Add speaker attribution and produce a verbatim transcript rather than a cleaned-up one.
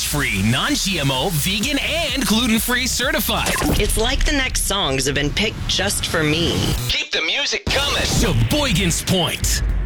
Speaker 1: cruelty-free, non-G M O, vegan, and gluten-free certified.
Speaker 2: It's like the next songs have been picked just for me.
Speaker 1: Keep the music coming. Sheboygan's Point.